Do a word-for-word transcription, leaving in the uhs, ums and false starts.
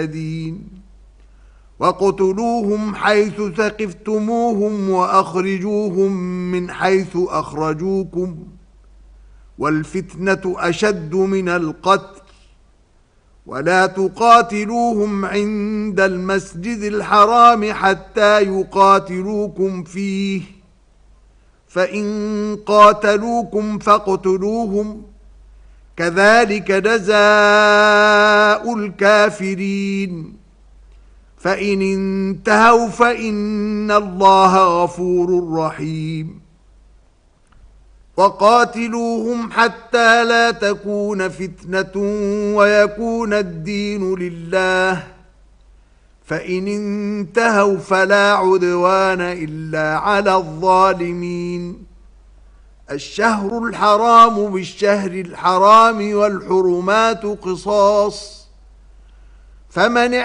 وَاقْتُلُوهُمْ حَيْثُ ثَقِفْتُمُوهُمْ وَأَخْرِجُوهُمْ مِنْ حَيْثُ أَخْرَجُوكُمْ وَالْفِتْنَةُ أَشَدُّ مِنَ الْقَتْلِ وَلَا تُقَاتِلُوهُمْ عِندَ الْمَسْجِدِ الْحَرَامِ حَتَّى يُقَاتِلُوكُمْ فِيهِ فَإِنْ قَاتَلُوكُمْ فَاقْتُلُوهُمْ كَذَلِكَ جَزَاءُ الْكَافِرِينَ فَإِنِ انْتَهَوْا فَإِنَّ اللَّهَ غَفُورٌ رَحِيمٌ وَقَاتِلُوهُمْ حَتَّى لَا تَكُونَ فِتْنَةٌ وَيَكُونَ الدِّينُ لِلَّهِ فَإِنِ انْتَهَوْا فَلَا عُدْوَانَ إِلَّا عَلَى الظَّالِمِينَ الشَّهْرُ الْحَرَامُ بِالشَّهْرِ الْحَرَامِ وَالْحُرُمَاتُ قِصَاصٌ فَمَنِ